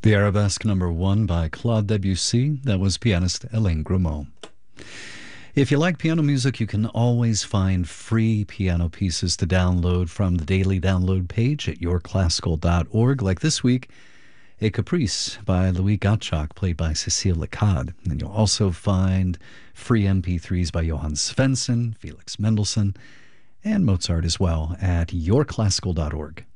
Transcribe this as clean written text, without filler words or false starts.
The Arabesque number 1 by Claude Debussy. That was pianist Alain Grimaud. If you like piano music, you can always find free piano pieces to download from the daily download page at yourclassical.org. Like this week, a Caprice by Louis Gottschalk, played by Cécile Lecade. And you'll also find free MP3s by Johann Svensson, Felix Mendelssohn, and Mozart as well at yourclassical.org.